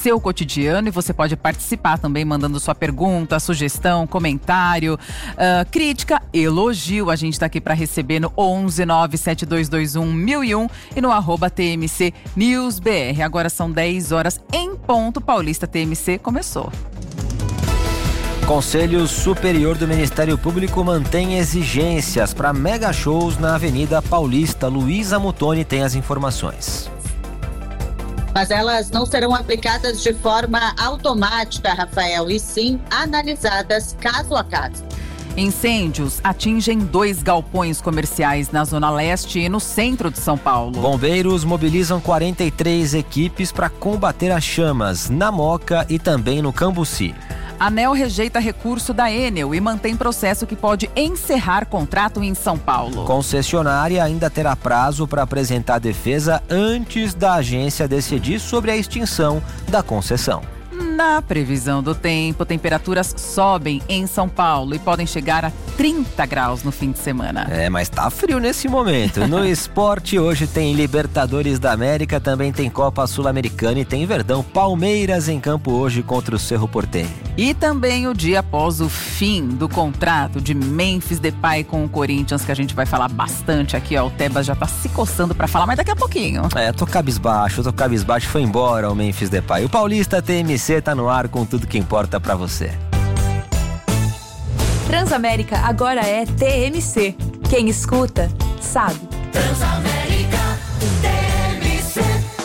seu cotidiano, e você pode participar também mandando sua pergunta, sugestão, comentário, crítica, elogio. A gente está aqui para receber no 11 97221 1001 e no @TMC News BR. Agora são 10 horas em ponto. Paulista TMC começou. Conselho Superior do Ministério Público mantém exigências para mega shows na Avenida Paulista. Luísa Muttoni tem as informações. Mas elas não serão aplicadas de forma automática, Rafael, e sim analisadas caso a caso. Incêndios atingem 2 galpões comerciais na Zona Leste e no centro de São Paulo. Bombeiros mobilizam 43 equipes para combater as chamas na Moca e também no Cambuci. ANEEL rejeita recurso da Enel e mantém processo que pode encerrar contrato em São Paulo. Concessionária ainda terá prazo para apresentar defesa antes da agência decidir sobre a extinção da concessão. Na previsão do tempo, temperaturas sobem em São Paulo e podem chegar a 30 graus no fim de semana. Mas tá frio nesse momento. No esporte, hoje tem Libertadores da América, também tem Copa Sul-Americana e tem Verdão. Palmeiras em campo hoje contra o Cerro Porteño. E também o dia após o fim do contrato de Memphis Depay com o Corinthians, que a gente vai falar bastante aqui, ó. O Tebas já tá se coçando pra falar, mas daqui a pouquinho. Tô cabisbaixo, foi embora o Memphis Depay. O Paulista TMC tá no ar com tudo que importa pra você. Transamérica agora é TMC. Quem escuta, sabe. Transamérica TMC.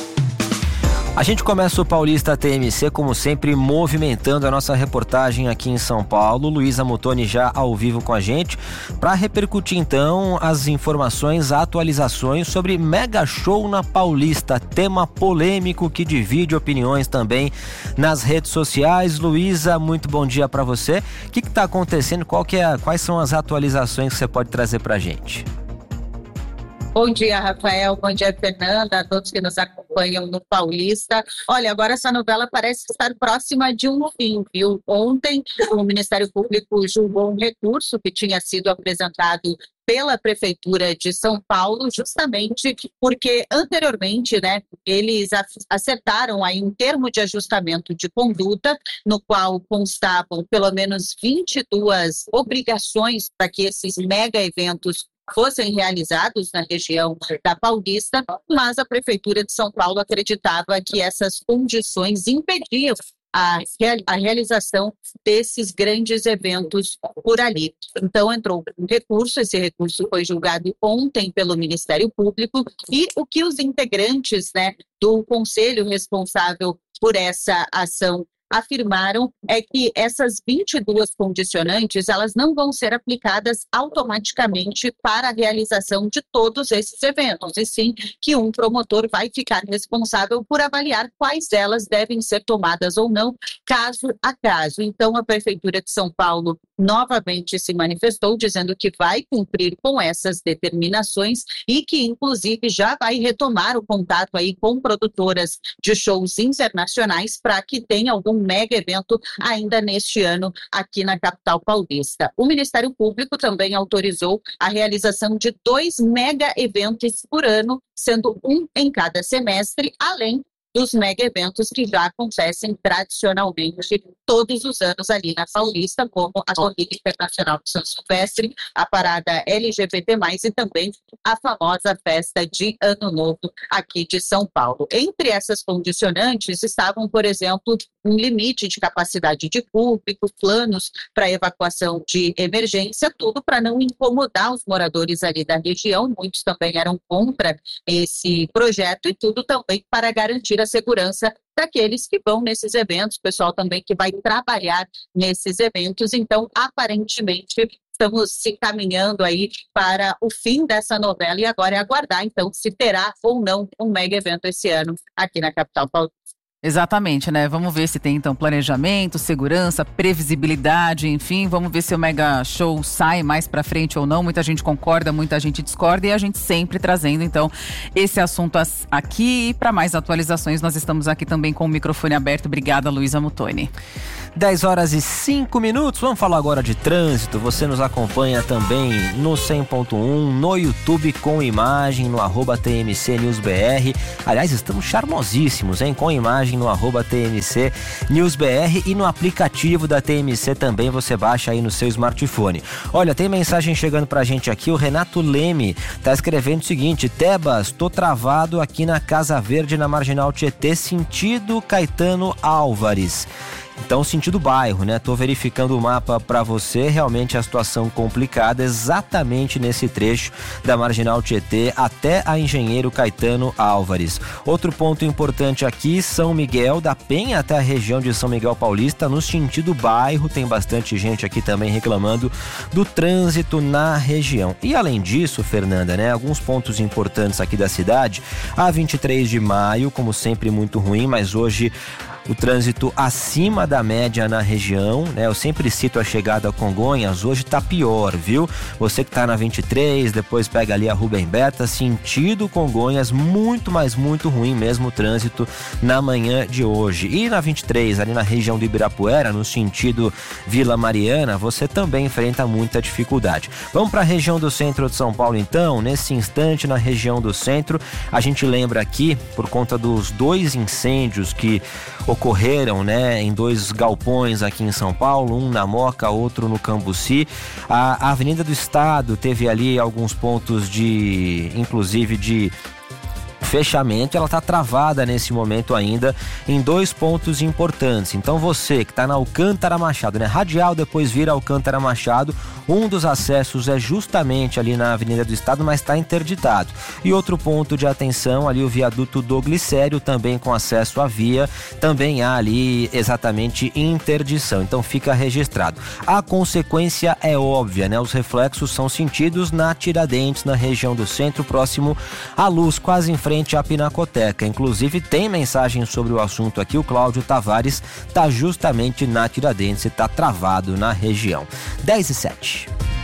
A gente começa o Paulista TMC, como sempre, movimentando a nossa reportagem aqui em São Paulo. Luísa Muttoni já ao vivo com a gente, para repercutir então as informações, atualizações sobre Mega Show na Paulista, tema polêmico que divide opiniões também nas redes sociais. Luísa, muito bom dia para você. O que está acontecendo? Quais são as atualizações que você pode trazer para a gente? Bom dia, Rafael. Bom dia, Fernanda, a todos que nos acompanham no Paulista. Olha, agora essa novela parece estar próxima de um fim, viu? Ontem, o Ministério Público julgou um recurso que tinha sido apresentado pela Prefeitura de São Paulo, justamente porque anteriormente, eles acertaram aí um termo de ajustamento de conduta, no qual constavam pelo menos 22 obrigações para que esses mega eventos fossem realizados na região da Paulista, mas a Prefeitura de São Paulo acreditava que essas condições impediam a realização desses grandes eventos por ali. Então entrou um recurso, esse recurso foi julgado ontem pelo Ministério Público, e o que os integrantes do conselho responsável por essa ação afirmaram é que essas 22 condicionantes, elas não vão ser aplicadas automaticamente para a realização de todos esses eventos, e sim que um promotor vai ficar responsável por avaliar quais delas devem ser tomadas ou não, caso a caso. Então, a Prefeitura de São Paulo novamente se manifestou, dizendo que vai cumprir com essas determinações e que, inclusive, já vai retomar o contato aí com produtoras de shows internacionais para que tenha algum mega evento ainda neste ano aqui na capital paulista. O Ministério Público também autorizou a realização de 2 mega eventos por ano, sendo um em cada semestre, além dos mega eventos que já acontecem tradicionalmente todos os anos ali na Paulista, como a Corrida Internacional de São Silvestre, a parada LGBT+, e também a famosa festa de Ano Novo aqui de São Paulo. Entre essas condicionantes estavam, por exemplo, um limite de capacidade de público, planos para evacuação de emergência, tudo para não incomodar os moradores ali da região. Muitos também eram contra esse projeto, e tudo também para garantir a segurança daqueles que vão nesses eventos, pessoal também que vai trabalhar nesses eventos. Então, aparentemente, estamos se caminhando aí para o fim dessa novela, e agora é aguardar, então, se terá ou não um mega evento esse ano aqui na capital paulista. Exatamente, Vamos ver se tem, então, planejamento, segurança, previsibilidade, enfim, vamos ver se o Mega Show sai mais pra frente ou não. Muita gente concorda, muita gente discorda, e a gente sempre trazendo, então, esse assunto aqui. E para mais atualizações, nós estamos aqui também com o microfone aberto. Obrigada, Luísa Muttoni. 10 horas e 5 minutos. Vamos falar agora de trânsito. Você nos acompanha também no 100.1, no YouTube com imagem, no @TMC News BR. Aliás, estamos charmosíssimos, hein? Com imagem no @TMC News BR e no aplicativo da TMC também você baixa aí no seu smartphone. Olha, tem mensagem chegando pra gente aqui. O Renato Leme tá escrevendo o seguinte: Tebas, tô travado aqui na Casa Verde, na Marginal Tietê, sentido Caetano Álvares. Então, sentido bairro, né? Tô verificando o mapa para você, realmente a situação complicada exatamente nesse trecho da Marginal Tietê até a Engenheiro Caetano Álvares. Outro ponto importante aqui, São Miguel da Penha até a região de São Miguel Paulista, no sentido bairro, tem bastante gente aqui também reclamando do trânsito na região. E além disso, Fernanda, né? Alguns pontos importantes aqui da cidade, a 23 de maio, como sempre muito ruim, mas hoje o trânsito acima da média na região, né? Eu sempre cito a chegada a Congonhas, hoje tá pior, viu? Você que tá na 23, depois pega ali a Rubem Berta, sentido Congonhas, muito, mas muito ruim mesmo o trânsito na manhã de hoje. E na 23, ali na região do Ibirapuera, no sentido Vila Mariana, você também enfrenta muita dificuldade. Vamos para a região do centro de São Paulo então. Nesse instante, na região do centro, a gente lembra aqui, por conta dos 2 incêndios que ocorreram, né, em 2 galpões aqui em São Paulo, um na Moca, outro no Cambuci. A Avenida do Estado teve ali alguns pontos inclusive de fechamento, ela está travada nesse momento ainda em 2 pontos importantes. Então você que está na Alcântara Machado, né, radial, depois vira Alcântara Machado, um dos acessos é justamente ali na Avenida do Estado, mas está interditado. E outro ponto de atenção, ali o viaduto do Glicério, também com acesso à via, também há ali exatamente interdição. Então fica registrado. A consequência é óbvia, né? Os reflexos são sentidos na Tiradentes, na região do centro, próximo à Luz, quase em frente à Pinacoteca. Inclusive tem mensagem sobre o assunto aqui. O Cláudio Tavares está justamente na Tiradentes e está travado na região. 10:07.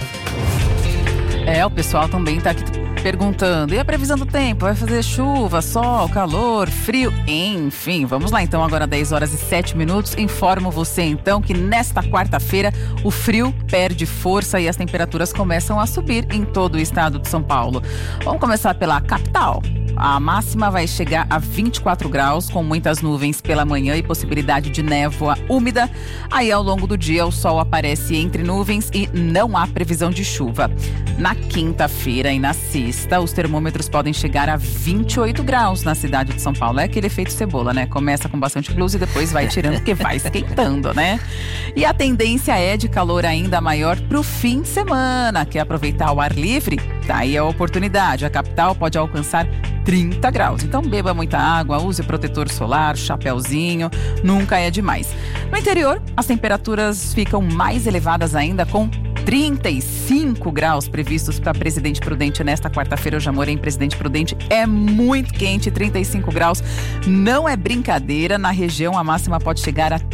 O pessoal também tá aqui perguntando, e a previsão do tempo? Vai fazer chuva, sol, calor, frio? Enfim, vamos lá então, agora 10 horas e 7 minutos. Informo você então que nesta quarta-feira o frio perde força e as temperaturas começam a subir em todo o estado de São Paulo. Vamos começar pela capital. A máxima vai chegar a 24 graus, com muitas nuvens pela manhã e possibilidade de névoa úmida. Aí, ao longo do dia, o sol aparece entre nuvens e não há previsão de chuva. Na quinta-feira e na sexta, os termômetros podem chegar a 28 graus na cidade de São Paulo. É aquele efeito cebola, né? Começa com bastante blusa e depois vai tirando, porque vai esquentando, né? E a tendência é de calor ainda maior pro fim de semana. Quer aproveitar o ar livre? Tá aí a oportunidade. A capital pode alcançar 30 graus. Então beba muita água, use protetor solar, chapéuzinho, nunca é demais. No interior, as temperaturas ficam mais elevadas ainda, com 35 graus previstos para Presidente Prudente nesta quarta-feira. Eu já morei em Presidente Prudente, é muito quente, 35 graus, não é brincadeira. Na região, a máxima pode chegar a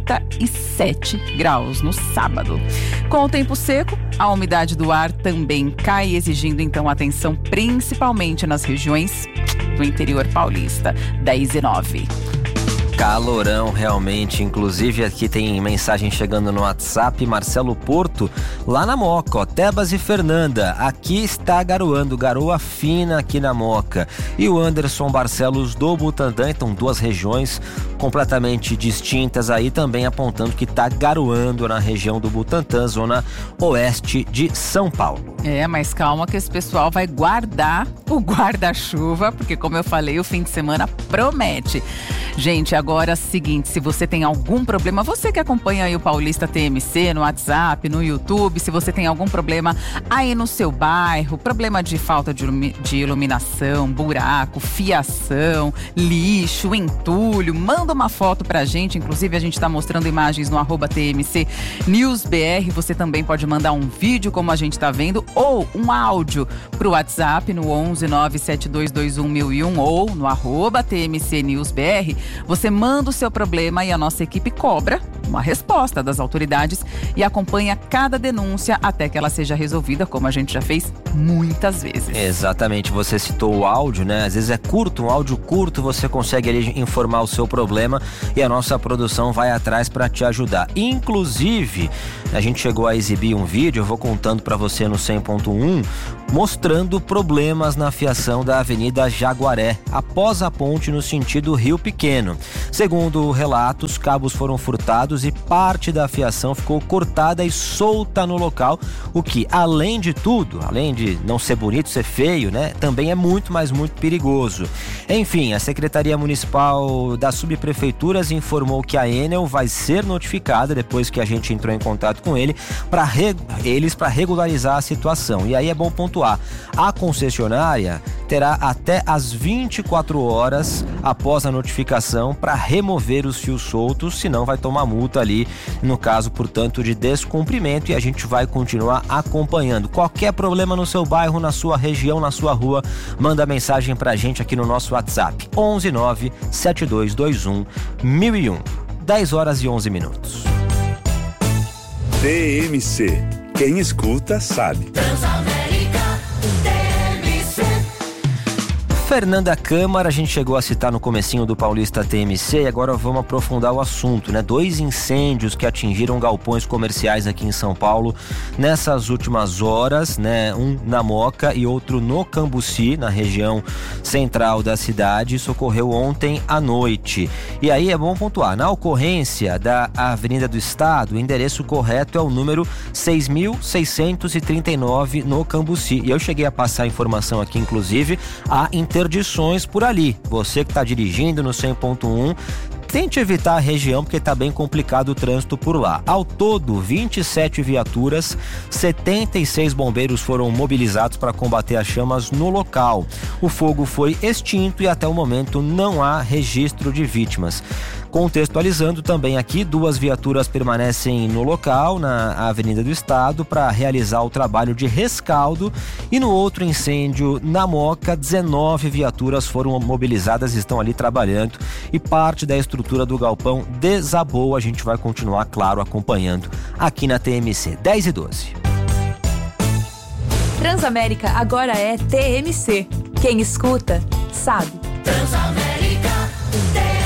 37 graus no sábado. Com o tempo seco, a umidade do ar também cai, exigindo então atenção principalmente nas regiões do interior paulista. 10:09. Calorão realmente, inclusive aqui tem mensagem chegando no WhatsApp. Marcelo Porto, lá na Moca, ó, Tebas e Fernanda, aqui está garoando, garoa fina aqui na Moca. E o Anderson Barcelos do Butantã, então 2 regiões completamente distintas aí, também apontando que está garoando na região do Butantã, zona oeste de São Paulo. Mas calma que esse pessoal vai guardar o guarda-chuva, porque como eu falei, o fim de semana promete. Gente, agora é o seguinte, se você tem algum problema, você que acompanha aí o Paulista TMC no WhatsApp, no YouTube, se você tem algum problema aí no seu bairro, problema de falta de iluminação, buraco, fiação, lixo, entulho, manda uma foto pra gente. Inclusive a gente tá mostrando imagens no @TMC News BR. Você também pode mandar um vídeo como a gente tá vendo, ou um áudio pro WhatsApp no 11 97221 1001 ou no @TMC News BR. Você manda o seu problema e a nossa equipe cobra uma resposta das autoridades e acompanha cada denúncia até que ela seja resolvida, como a gente já fez muitas vezes. Exatamente, você citou o áudio, né? Às vezes é curto, um áudio curto, você consegue ali informar o seu problema e a nossa produção vai atrás para te ajudar. Inclusive, a gente chegou a exibir um vídeo, eu vou contando para você no 100.1, mostrando problemas na fiação da Avenida Jaguaré, após a ponte no sentido Rio Pequeno. Segundo relatos, cabos foram furtados e parte da fiação ficou cortada e solta no local, o que, além de tudo, além de não ser bonito, ser feio, né, também é muito, mas muito perigoso. Enfim, a Secretaria Municipal das Subprefeituras informou que a Enel vai ser notificada depois que a gente entrou em contato com eles para regularizar a situação. E aí é bom pontuar, a concessionária terá até as 24 horas após a notificação para remover os fios soltos, senão vai tomar multa ali, no caso, portanto, de descumprimento, e a gente vai continuar acompanhando. Qualquer problema no seu bairro, na sua região, na sua rua, manda mensagem pra gente aqui no nosso WhatsApp, 11972211001. 10 horas e 11 minutos. TMC. Quem escuta sabe. Transamérica TMC. Fernanda Câmara, a gente chegou a citar no comecinho do Paulista TMC e agora vamos aprofundar o assunto, né? 2 incêndios que atingiram galpões comerciais aqui em São Paulo nessas últimas horas, né? Um na Moca e outro no Cambuci, na região central da cidade. Isso ocorreu ontem à noite. E aí é bom pontuar, na ocorrência da Avenida do Estado, o endereço correto é o número 6.639 no Cambuci. E eu cheguei a passar a informação aqui, inclusive, a interdições por ali. Você que está dirigindo no 100.1, tente evitar a região porque está bem complicado o trânsito por lá. Ao todo, 27 viaturas, 76 bombeiros foram mobilizados para combater as chamas no local. O fogo foi extinto e até o momento não há registro de vítimas. Contextualizando também aqui, 2 viaturas permanecem no local, na Avenida do Estado, para realizar o trabalho de rescaldo, e no outro incêndio, na Moca, 19 viaturas foram mobilizadas e estão ali trabalhando, e parte da estrutura do galpão desabou. A gente vai continuar, claro, acompanhando aqui na TMC. 10 e 12. Transamérica agora é TMC. Quem escuta, sabe. Transamérica TMC.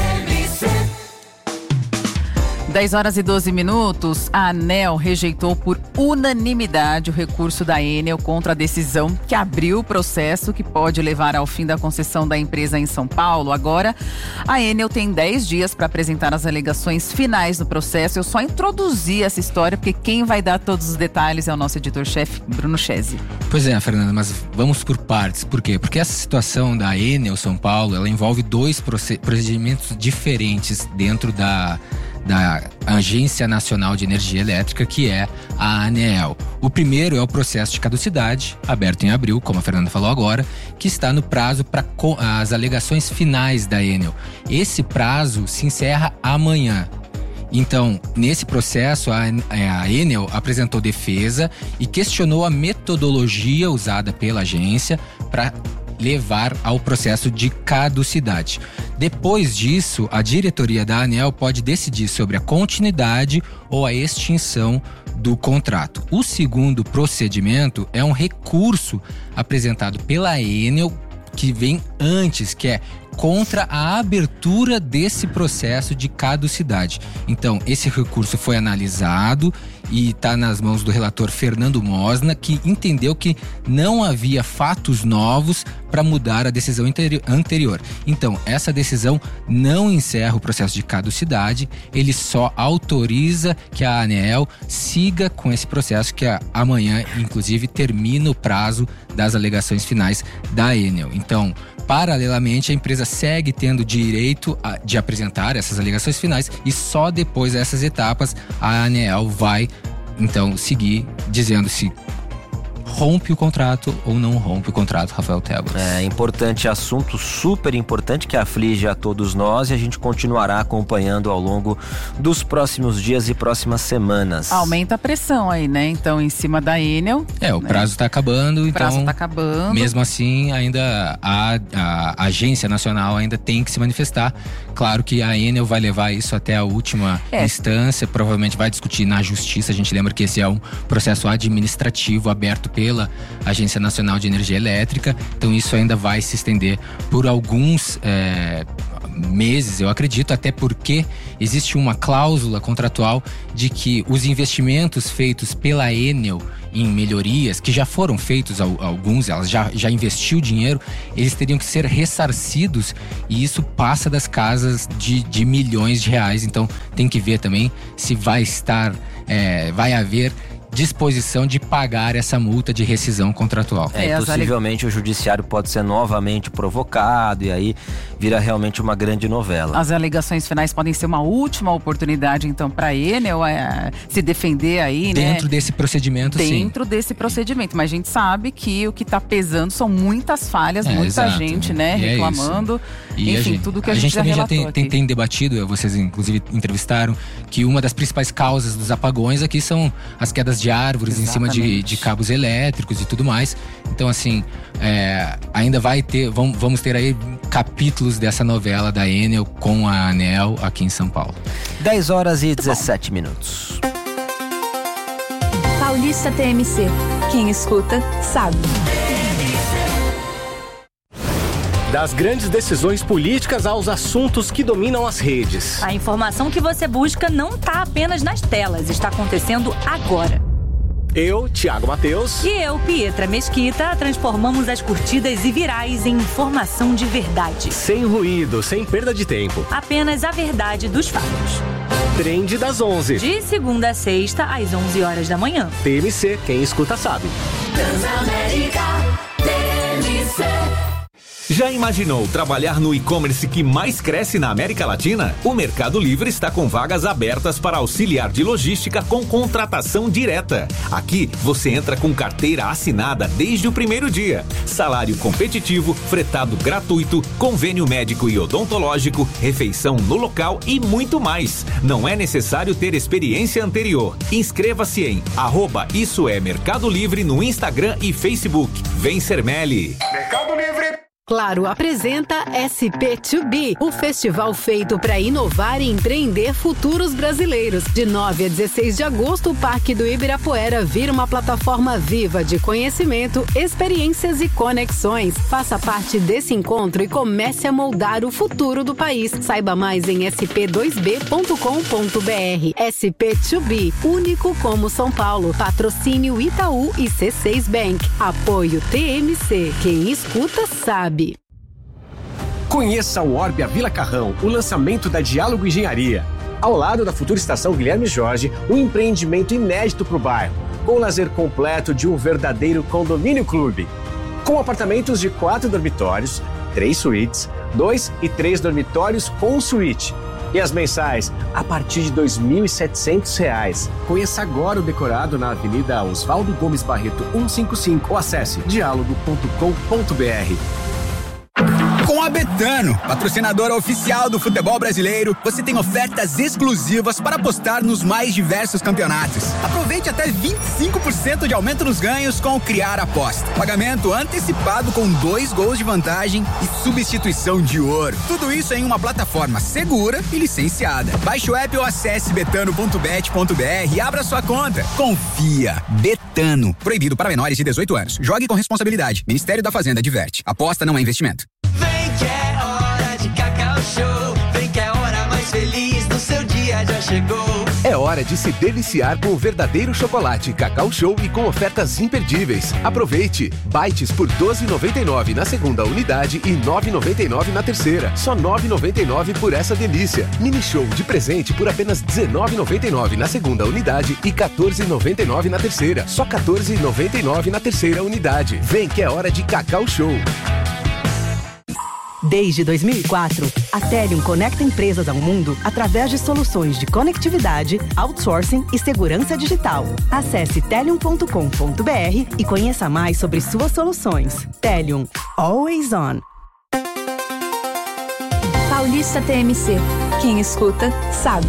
10 horas e 12 minutos, a ANEEL rejeitou por unanimidade o recurso da Enel contra a decisão que abriu o processo que pode levar ao fim da concessão da empresa em São Paulo. Agora, a Enel tem 10 dias para apresentar as alegações finais do processo. Eu só introduzi essa história porque quem vai dar todos os detalhes é o nosso editor-chefe, Bruno Chesi. Pois é, Fernanda, mas vamos por partes. Por quê? Porque essa situação da Enel São Paulo, ela envolve 2 procedimentos diferentes dentro da Agência Nacional de Energia Elétrica, que é a ANEEL. O primeiro é o processo de caducidade, aberto em abril, como a Fernanda falou agora, que está no prazo para as alegações finais da Enel. Esse prazo se encerra amanhã. Então, nesse processo, a Enel apresentou defesa e questionou a metodologia usada pela agência para levar ao processo de caducidade. Depois disso, a diretoria da ANEEL pode decidir sobre a continuidade ou a extinção do contrato. O segundo procedimento é um recurso apresentado pela Enel, que vem antes, que é contra a abertura desse processo de caducidade. Então, esse recurso foi analisado e está nas mãos do relator Fernando Mosna, que entendeu que não havia fatos novos para mudar a decisão anterior. Então, essa decisão não encerra o processo de caducidade, ele só autoriza que a ANEEL siga com esse processo, que amanhã, inclusive, termina o prazo das alegações finais da Enel. Então, paralelamente, a empresa segue tendo direito de apresentar essas alegações finais e só depois dessas etapas a ANEEL vai, então, seguir dizendo se rompe o contrato ou não rompe o contrato, Rafael Tebas. É importante, assunto super importante que aflige a todos nós, e a gente continuará acompanhando ao longo dos próximos dias e próximas semanas. Aumenta a pressão aí, né? Então, em cima da Enel. O prazo está acabando, O prazo está acabando. Mesmo assim, ainda a Agência Nacional ainda tem que se manifestar. Claro que a Enel vai levar isso até a última instância, provavelmente vai discutir na Justiça. A gente lembra que esse é um processo administrativo aberto pela Agência Nacional de Energia Elétrica, então isso ainda vai se estender por alguns meses, eu acredito, até porque existe uma cláusula contratual de que os investimentos feitos pela Enel em melhorias, que já foram feitos alguns, elas já investiu dinheiro, eles teriam que ser ressarcidos, e isso passa das casas de milhões de reais. Então tem que ver também se vai haver disposição de pagar essa multa de rescisão contratual. Possivelmente o judiciário pode ser novamente provocado, e aí vira realmente uma grande novela. As alegações finais podem ser uma última oportunidade, então, para a Enel se defender aí, dentro desse procedimento, dentro desse procedimento. Mas a gente sabe que o que está pesando são muitas falhas, muita gente, reclamando. Enfim, tudo que a gente também já tem debatido, vocês inclusive entrevistaram, que uma das principais causas dos apagões aqui são as quedas de árvores em cima de cabos elétricos e tudo mais. Então, assim, ainda vamos ter aí capítulos dessa novela da Enel com a ANEEL aqui em São Paulo. 10h17. Paulista TMC. Quem escuta, sabe. Das grandes decisões políticas aos assuntos que dominam as redes. A informação que você busca não está apenas nas telas, está acontecendo agora. Eu, Thiago Mateus. E eu, Pietra Mesquita, transformamos as curtidas e virais em informação de verdade. Sem ruído, sem perda de tempo. Apenas a verdade dos fatos. Trend das 11. De segunda a sexta, às 11 horas da manhã. TMC, quem escuta sabe. Transamérica, TMC. Já imaginou trabalhar no e-commerce que mais cresce na América Latina? O Mercado Livre está com vagas abertas para auxiliar de logística com contratação direta. Aqui, você entra com carteira assinada desde o primeiro dia. Salário competitivo, fretado gratuito, convênio médico e odontológico, refeição no local e muito mais. Não é necessário ter experiência anterior. Inscreva-se em @IssoEMercado Livre no Instagram e Facebook. Vem ser Meli. Mercado Livre. Claro apresenta SP2B, o festival feito para inovar e empreender futuros brasileiros. De 9 a 16 de agosto, o Parque do Ibirapuera vira uma plataforma viva de conhecimento, experiências e conexões. Faça parte desse encontro e comece a moldar o futuro do país. Saiba mais em sp2b.com.br. SP2B, único como São Paulo. Patrocínio Itaú e C6 Bank. Apoio TMC. Quem escuta sabe. Conheça o Orbia Vila Carrão, o lançamento da Diálogo Engenharia. Ao lado da futura estação Guilherme Jorge, um empreendimento inédito para o bairro, com o lazer completo de um verdadeiro condomínio clube. Com apartamentos de 4 dormitórios, 3 suítes, 2 e 3 dormitórios com suíte. E as mensais a partir de R$ 2.700. Conheça agora o decorado na Avenida Oswaldo Gomes Barreto 155 ou acesse dialogo.com.br. Com a Betano, patrocinadora oficial do futebol brasileiro, você tem ofertas exclusivas para apostar nos mais diversos campeonatos. Aproveite até 25% de aumento nos ganhos com o Criar Aposta. Pagamento antecipado com 2 gols de vantagem e substituição de ouro. Tudo isso em uma plataforma segura e licenciada. Baixe o app ou acesse betano.bet.br e abra sua conta. Confia. Betano. Proibido para menores de 18 anos. Jogue com responsabilidade. Ministério da Fazenda adverte. Aposta não é investimento. Vem que é hora de Cacau Show. Vem que é a hora mais feliz do seu dia já chegou. É hora de se deliciar com o verdadeiro chocolate Cacau Show e com ofertas imperdíveis. Aproveite! Bites por R$ 12,99 na segunda unidade e R$ 9,99 na terceira. Só R$ 9,99 por essa delícia. Mini Show de presente por apenas R$ 19,99 na segunda unidade e R$ 14,99 na terceira. Só R$ 14,99 na terceira unidade. Vem que é hora de Cacau Show. Desde 2004, A Telium conecta empresas ao mundo através de soluções de conectividade, outsourcing e segurança digital. Acesse telium.com.br e conheça mais sobre suas soluções. Telium. Always on. Paulista TMC. Quem escuta, sabe.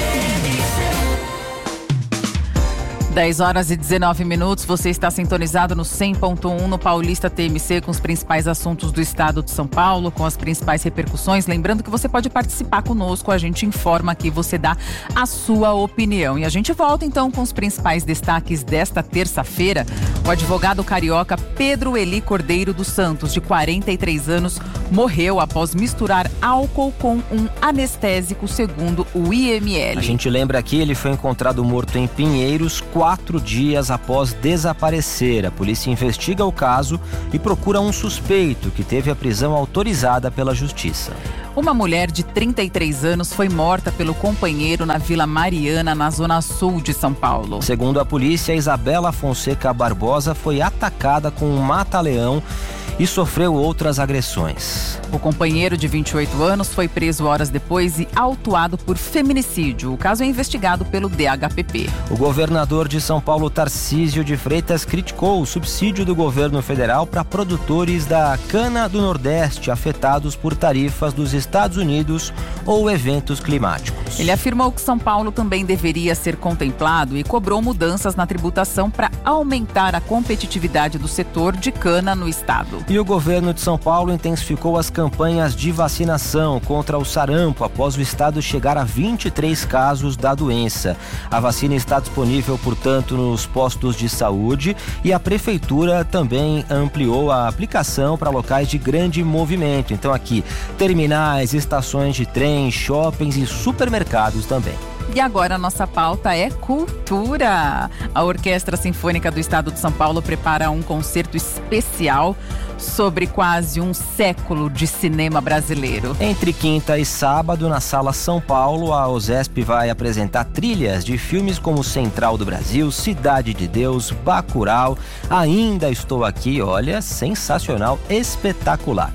10 horas e 19 minutos, você está sintonizado no 100.1 no Paulista TMC com os principais assuntos do estado de São Paulo, com as principais repercussões. Lembrando que você pode participar conosco, a gente informa aqui, você dá a sua opinião. E a gente volta então com os principais destaques desta terça-feira. O advogado carioca Pedro Eli Cordeiro dos Santos, de 43 anos, morreu após misturar álcool com um anestésico, segundo o IML. A gente lembra aqui, ele foi encontrado morto em Pinheiros 4 dias após desaparecer. A polícia investiga o caso e procura um suspeito que teve a prisão autorizada pela justiça. Uma mulher de 33 anos foi morta pelo companheiro na Vila Mariana, na zona sul de São Paulo. Segundo a polícia, Isabela Fonseca Barbosa foi atacada com um mata-leão e sofreu outras agressões. O companheiro de 28 anos foi preso horas depois e autuado por feminicídio. O caso é investigado pelo DHPP. O governador de São Paulo, Tarcísio de Freitas, criticou o subsídio do governo federal para produtores da cana do Nordeste afetados por tarifas dos Estados Unidos ou eventos climáticos. Ele afirmou que São Paulo também deveria ser contemplado e cobrou mudanças na tributação para aumentar a competitividade do setor de cana no estado. E o governo de São Paulo intensificou as campanhas de vacinação contra o sarampo após o estado chegar a 23 casos da doença. A vacina está disponível, portanto, nos postos de saúde e a prefeitura também ampliou a aplicação para locais de grande movimento. Então aqui, terminais, estações de trem, shoppings e supermercados também. E agora a nossa pauta é cultura. A Orquestra Sinfônica do Estado de São Paulo prepara um concerto especial sobre quase um século de cinema brasileiro. Entre quinta e sábado, na Sala São Paulo, a OSESP vai apresentar trilhas de filmes como Central do Brasil, Cidade de Deus, Bacurau, Ainda Estou Aqui, olha, sensacional, espetacular.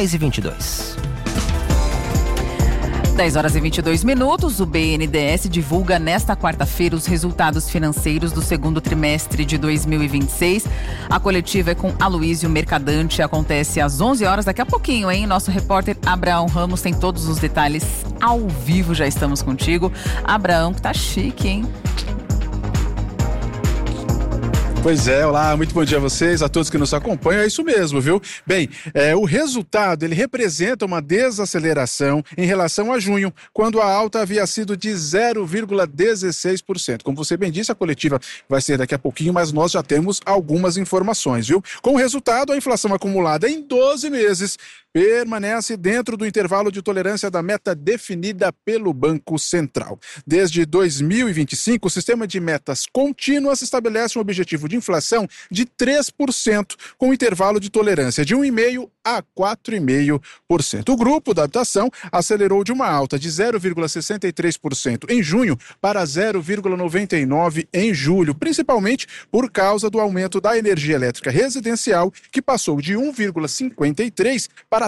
10h22. 10 horas e 22 minutos, o BNDES divulga nesta quarta-feira os resultados financeiros do segundo trimestre de 2026. A coletiva é com Aloísio Mercadante, acontece às 11 horas, daqui a pouquinho, hein? Nosso repórter Abraão Ramos tem todos os detalhes ao vivo, já estamos contigo. Abraão, que tá chique, hein? Pois é, olá, muito bom dia a vocês, a todos que nos acompanham, é isso mesmo, viu? Bem, o resultado, ele representa uma desaceleração em relação a junho, quando a alta havia sido de 0,16%. Como você bem disse, a coletiva vai ser daqui a pouquinho, mas nós já temos algumas informações, viu? Com o resultado, a inflação acumulada em 12 meses permanece dentro do intervalo de tolerância da meta definida pelo Banco Central. Desde 2025, o sistema de metas contínuas estabelece um objetivo de inflação de 3%, com intervalo de tolerância de 1,5% a 4,5%. O grupo da habitação acelerou de uma alta de 0,63% em junho para 0,99% em julho, principalmente por causa do aumento da energia elétrica residencial, que passou de 1,53% para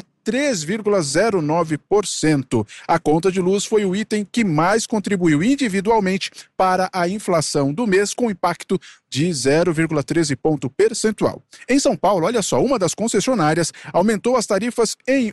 3,09%. A conta de luz foi o item que mais contribuiu individualmente para a inflação do mês, com impacto de 0,13 ponto percentual. Em São Paulo, olha só, uma das concessionárias aumentou as tarifas em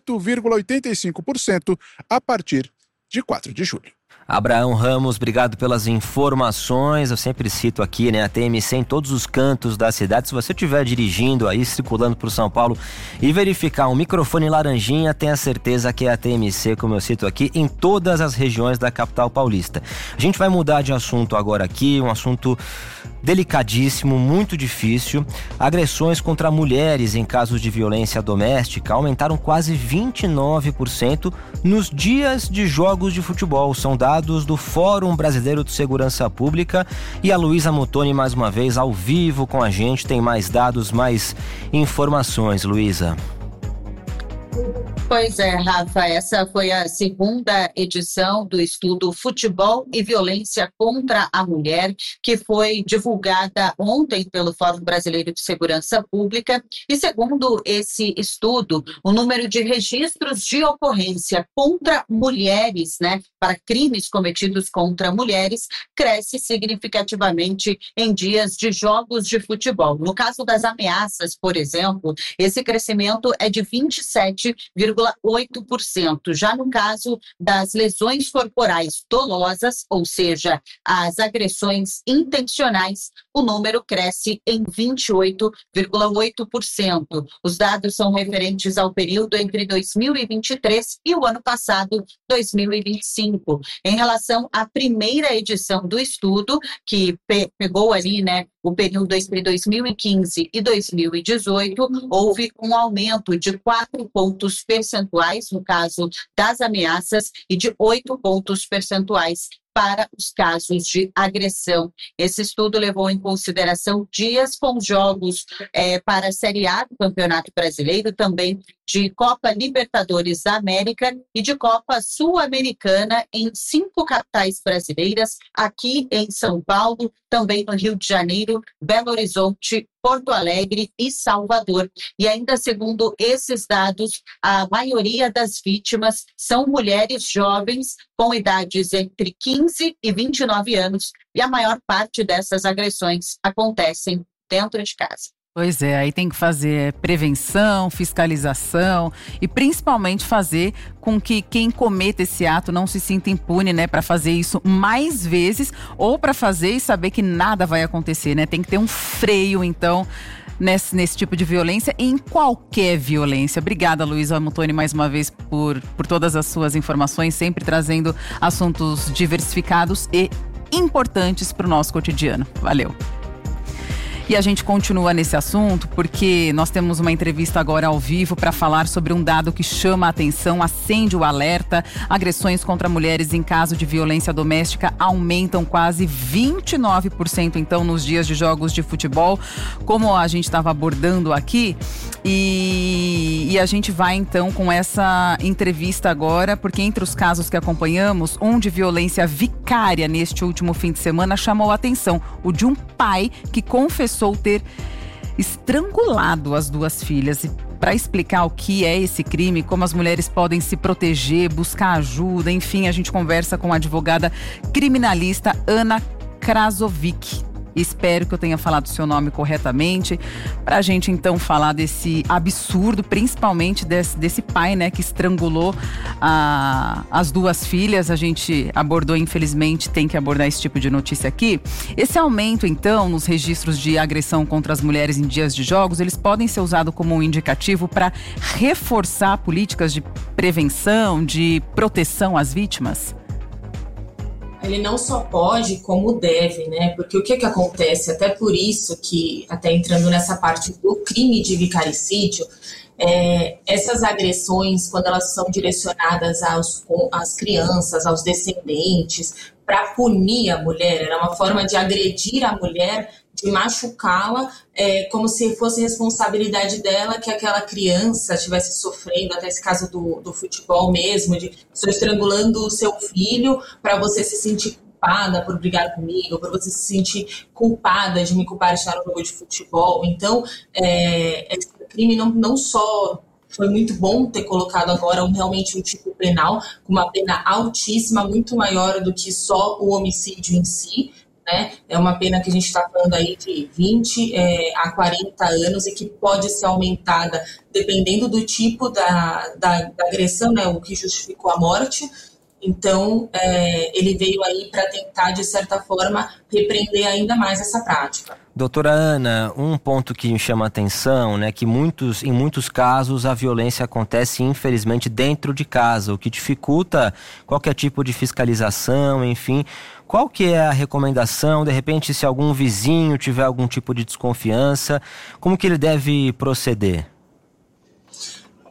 8,85% a partir de 4 de julho. Abraão Ramos, obrigado pelas informações. Eu sempre cito aqui, né, a TMC em todos os cantos da cidade. Se você estiver dirigindo aí, circulando por São Paulo e verificar um microfone laranjinha, tenha certeza que é a TMC, como eu cito aqui, em todas as regiões da capital paulista. A gente vai mudar de assunto agora aqui, um assunto delicadíssimo, muito difícil. Agressões contra mulheres em casos de violência doméstica aumentaram quase 29% nos dias de jogos de futebol. São dados do Fórum Brasileiro de Segurança Pública e a Luísa Mutoni mais uma vez ao vivo com a gente, tem mais dados, mais informações, Luísa. Pois é, Rafa, essa foi a segunda edição do estudo Futebol e Violência contra a Mulher, que foi divulgada ontem pelo Fórum Brasileiro de Segurança Pública. E segundo esse estudo, o número de registros de ocorrência contra mulheres, para crimes cometidos contra mulheres, cresce significativamente em dias de jogos de futebol. No caso das ameaças, por exemplo, esse crescimento é de 27,8%. Já no caso das lesões corporais dolosas, ou seja, as agressões intencionais, o número cresce em 28,8%. Os dados são referentes ao período entre 2023 e o ano passado, 2025. Em relação à primeira edição do estudo, que pegou ali, o período entre 2015 e 2018, houve um aumento de 4 pontos percentuais no caso das ameaças e de 8 pontos percentuais para os casos de agressão. Esse estudo levou em consideração dias com jogos para a Série A do Campeonato Brasileiro, também de Copa Libertadores da América e de Copa Sul-Americana em 5 capitais brasileiras, aqui em São Paulo, também no Rio de Janeiro, Belo Horizonte, Porto Alegre e Salvador. E ainda segundo esses dados, a maioria das vítimas são mulheres jovens com idades entre 15 e 29 anos e a maior parte dessas agressões acontecem dentro de casa. Pois é, aí tem que fazer prevenção, fiscalização e principalmente fazer com que quem cometa esse ato não se sinta impune, para fazer isso mais vezes ou para fazer e saber que nada vai acontecer, Tem que ter um freio, então, nesse tipo de violência e em qualquer violência. Obrigada, Luísa Mutoni, mais uma vez por todas as suas informações, sempre trazendo assuntos diversificados e importantes para o nosso cotidiano. Valeu! E a gente continua nesse assunto porque nós temos uma entrevista agora ao vivo para falar sobre um dado que chama a atenção, acende o alerta. Agressões contra mulheres em caso de violência doméstica aumentam quase 29%, então, nos dias de jogos de futebol, como a gente estava abordando aqui. E a gente vai, então, com essa entrevista agora, porque entre os casos que acompanhamos, um de violência vicária neste último fim de semana chamou a atenção, o de um pai que confessou ter estrangulado as 2 filhas. E para explicar o que é esse crime, como as mulheres podem se proteger, buscar ajuda, enfim, a gente conversa com a advogada criminalista Ana Krasovic. Espero que eu tenha falado o seu nome corretamente, para a gente então falar desse absurdo, principalmente desse pai, que estrangulou as 2 filhas. A gente abordou, infelizmente, tem que abordar esse tipo de notícia aqui. Esse aumento, então, nos registros de agressão contra as mulheres em dias de jogos, eles podem ser usados como um indicativo para reforçar políticas de prevenção, de proteção às vítimas? Ele não só pode, como deve, Porque o que acontece, até por isso que, até entrando nessa parte do crime de vicaricídio, essas agressões, quando elas são direcionadas às crianças, aos descendentes, para punir a mulher, era uma forma de agredir a mulher, de machucá-la, como se fosse responsabilidade dela que aquela criança estivesse sofrendo, até esse caso do futebol mesmo, de estou estrangulando o seu filho para você se sentir culpada por brigar comigo, para você se sentir culpada de me culpar de estar no jogo de futebol. Então, esse crime não só foi muito bom ter colocado agora realmente um tipo penal, com uma pena altíssima, muito maior do que só o homicídio em si, É uma pena que a gente está falando aí de 20 a 40 anos e que pode ser aumentada dependendo do tipo da agressão, o que justificou a morte. Então, ele veio aí para tentar, de certa forma, repreender ainda mais essa prática. Doutora Ana, um ponto que me chama a atenção, que em muitos casos a violência acontece, infelizmente, dentro de casa, o que dificulta qualquer tipo de fiscalização, enfim. Qual que é a recomendação, de repente, se algum vizinho tiver algum tipo de desconfiança, como que ele deve proceder?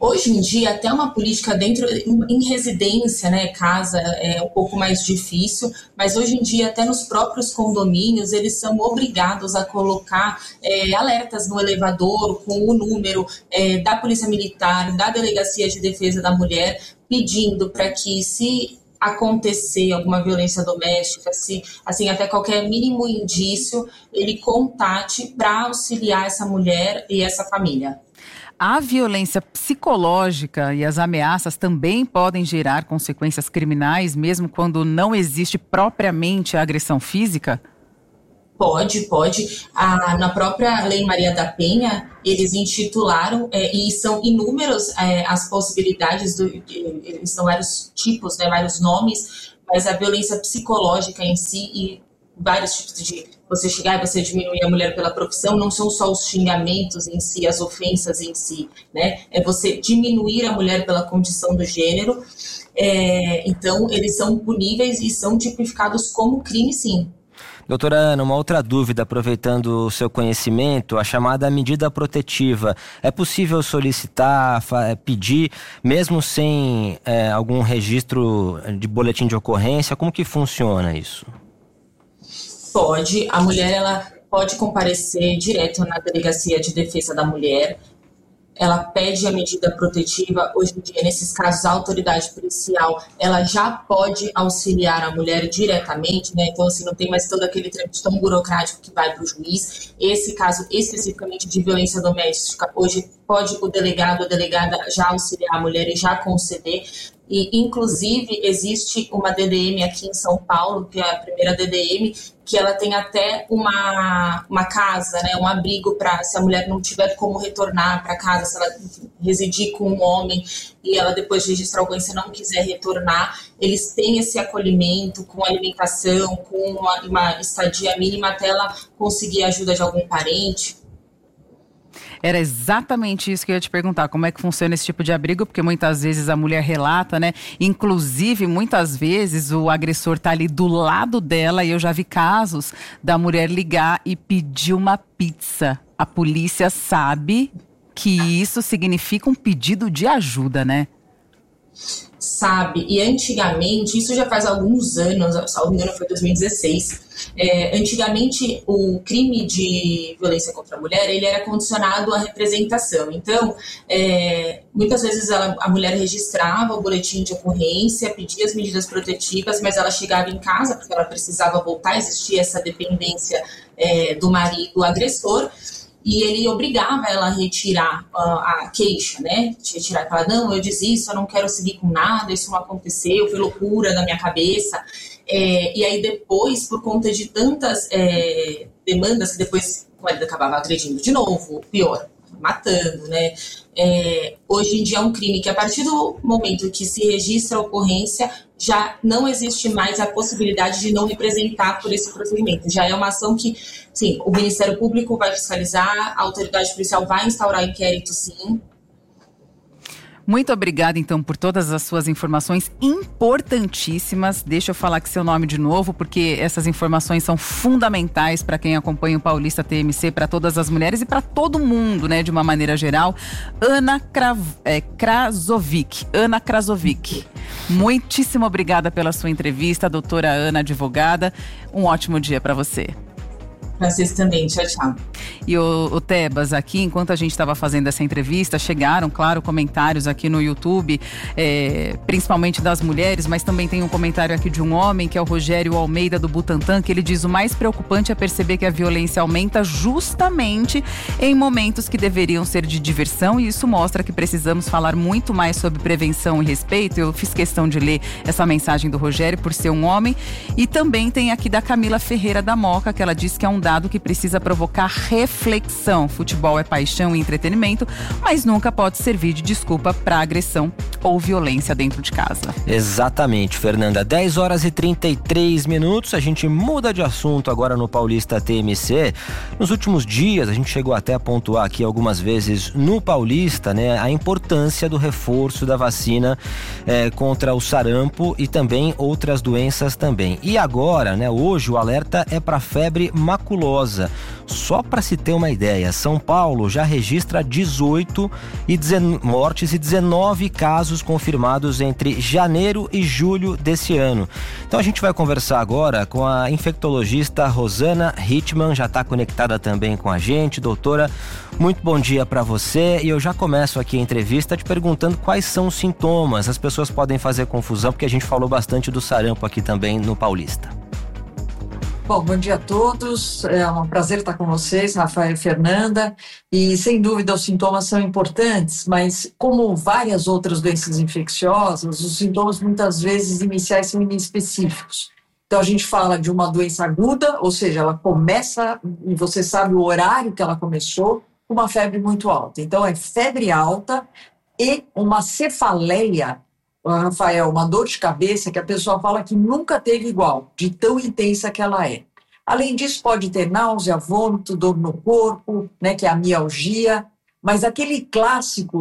Hoje em dia, até uma política dentro, em residência, né, casa, é um pouco mais difícil, mas hoje em dia, até nos próprios condomínios, eles são obrigados a colocar alertas no elevador com o número da Polícia Militar, da Delegacia de Defesa da Mulher, pedindo para que, se acontecer alguma violência doméstica, se assim, até qualquer mínimo indício, ele contate para auxiliar essa mulher e essa família. A violência psicológica e as ameaças também podem gerar consequências criminais, mesmo quando não existe propriamente a agressão física? Pode. Na própria Lei Maria da Penha, eles intitularam, e são inúmeras as possibilidades, são vários tipos, né, vários nomes, mas a violência psicológica em si e vários tipos de você chegar e você diminuir a mulher pela profissão, não são só os xingamentos em si, as ofensas em si, né? É você diminuir a mulher pela condição do gênero. Então, eles são puníveis e são tipificados como crime, sim. Doutora Ana, uma outra dúvida, aproveitando o seu conhecimento, a chamada medida protetiva. É possível solicitar, pedir, mesmo sem algum registro de boletim de ocorrência? Como que funciona isso? Pode. A mulher ela pode comparecer direto na Delegacia de Defesa da Mulher. Ela pede a medida protetiva. Hoje em dia, nesses casos, a autoridade policial ela já pode auxiliar a mulher diretamente, né? Então, assim, não tem mais todo aquele trâmite tão burocrático que vai para o juiz. Esse caso especificamente de violência doméstica, hoje pode o delegado ou a delegada já auxiliar a mulher e já conceder. E, inclusive, existe uma DDM aqui em São Paulo, que é a primeira DDM, que ela tem até uma casa, né, um abrigo para, se a mulher não tiver como retornar para casa, se ela residir com um homem e ela depois de registrar a ocorrência não quiser retornar, eles têm esse acolhimento com alimentação, com uma estadia mínima até ela conseguir a ajuda de algum parente. Era exatamente isso que eu ia te perguntar, como é que funciona esse tipo de abrigo, porque muitas vezes a mulher relata, né? Inclusive, muitas vezes o agressor tá ali do lado dela e eu já vi casos da mulher ligar e pedir uma pizza. A polícia sabe que isso significa um pedido de ajuda, né? Sabe, e antigamente, isso já faz alguns anos, se não me engano foi 2016, antigamente o crime de violência contra a mulher, ele era condicionado à representação, então muitas vezes a mulher registrava o boletim de ocorrência, pedia as medidas protetivas, mas ela chegava em casa porque ela precisava voltar, existia essa dependência do marido agressor, e ele obrigava ela a retirar a queixa, né? Retirar e falar, não, eu desisto, eu não quero seguir com nada, isso não aconteceu, foi loucura na minha cabeça. E aí depois, por conta de tantas demandas, que depois o marido acabava agredindo de novo, pior, matando, né? Hoje em dia é um crime que a partir do momento que se registra a ocorrência, já não existe mais a possibilidade de não representar por esse procedimento. Já é uma ação que, sim, o Ministério Público vai fiscalizar, a autoridade policial vai instaurar inquérito, sim. Muito obrigada, então, por todas as suas informações importantíssimas. Deixa eu falar aqui seu nome de novo, porque essas informações são fundamentais para quem acompanha o Paulista TMC, para todas as mulheres e para todo mundo, né, de uma maneira geral. Ana Krasovic. Ana Krasovic. Muitíssimo obrigada pela sua entrevista, doutora Ana, advogada. Um ótimo dia para você. Para vocês também, tchau, tchau. E o Tebas, aqui, enquanto a gente estava fazendo essa entrevista, chegaram, claro, comentários aqui no YouTube, principalmente das mulheres, mas também tem um comentário aqui de um homem, que é o Rogério Almeida, do Butantã, que ele diz: o mais preocupante é perceber que a violência aumenta justamente em momentos que deveriam ser de diversão, e isso mostra que precisamos falar muito mais sobre prevenção e respeito. Eu fiz questão de ler essa mensagem do Rogério por ser um homem. E também tem aqui da Camila Ferreira da Moca, que ela diz que é um dado que precisa provocar reflexão. Futebol é paixão e entretenimento, mas nunca pode servir de desculpa para agressão ou violência dentro de casa. Exatamente, Fernanda. 10h33, a gente muda de assunto agora no Paulista TMC. Nos últimos dias, a gente chegou até a pontuar aqui algumas vezes no Paulista, né, a importância do reforço da vacina contra o sarampo e também outras doenças também. E agora, né, hoje o alerta é para febre maculosa maculosa. Só para se ter uma ideia, São Paulo já registra 18 mortes e 19 casos confirmados entre janeiro e julho desse ano. Então a gente vai conversar agora com a infectologista Rosana Hitman, já está conectada também com a gente. Doutora, muito bom dia para você, e eu já começo aqui a entrevista te perguntando quais são os sintomas. As pessoas podem fazer confusão porque a gente falou bastante do sarampo aqui também no Paulista. Bom dia a todos, é um prazer estar com vocês, Rafael e Fernanda, e sem dúvida os sintomas são importantes, mas como várias outras doenças infecciosas, os sintomas muitas vezes iniciais são inespecíficos. Então a gente fala de uma doença aguda, ou seja, ela começa e você sabe o horário que ela começou, com uma febre muito alta. Então é febre alta e uma cefaleia, Rafael, uma dor de cabeça que a pessoa fala que nunca teve igual, de tão intensa que ela é. Além disso, pode ter náusea, vômito, dor no corpo, né, que é a mialgia, mas aquele clássico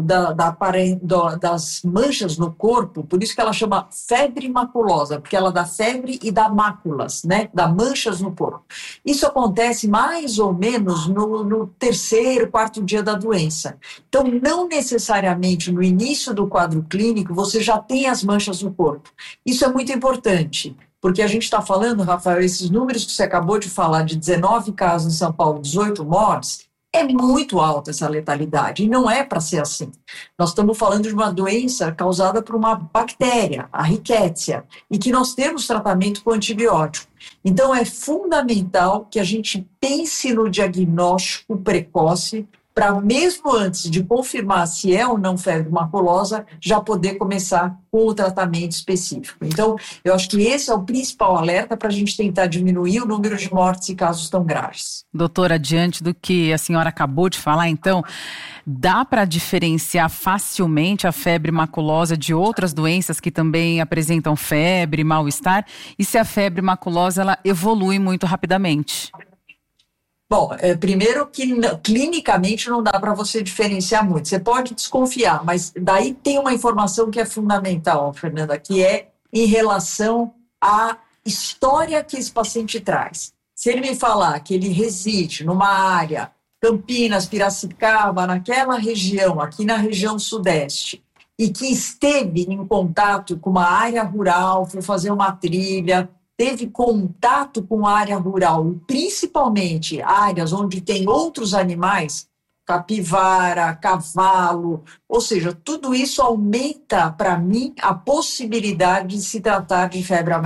das manchas no corpo, por isso que ela chama febre maculosa, porque ela dá febre e dá máculas, né, dá manchas no corpo. Isso acontece mais ou menos no terceiro, quarto dia da doença. Então, não necessariamente no início do quadro clínico você já tem as manchas no corpo. Isso é muito importante, porque a gente está falando, Rafael, esses números que você acabou de falar, de 19 casos em São Paulo, 18 mortes, é muito alta essa letalidade, e não é para ser assim. Nós estamos falando de uma doença causada por uma bactéria, a Rickettsia, e que nós temos tratamento com antibiótico. Então, é fundamental que a gente pense no diagnóstico precoce para, mesmo antes de confirmar se é ou não febre maculosa, já poder começar com o tratamento específico. Então, eu acho que esse é o principal alerta para a gente tentar diminuir o número de mortes e casos tão graves. Doutora, diante do que a senhora acabou de falar, então, dá para diferenciar facilmente a febre maculosa de outras doenças que também apresentam febre, mal-estar? E se a febre maculosa ela evolui muito rapidamente? Bom, primeiro que clinicamente não dá para você diferenciar muito. Você pode desconfiar, mas daí tem uma informação que é fundamental, Fernanda, que é em relação à história que esse paciente traz. Se ele me falar que ele reside numa área, Campinas, Piracicaba, naquela região, aqui na região sudeste, e que esteve em contato com uma área rural, foi fazer uma trilha, teve contato com a área rural, principalmente áreas onde tem outros animais, capivara, cavalo, ou seja, tudo isso aumenta para mim a possibilidade de se tratar de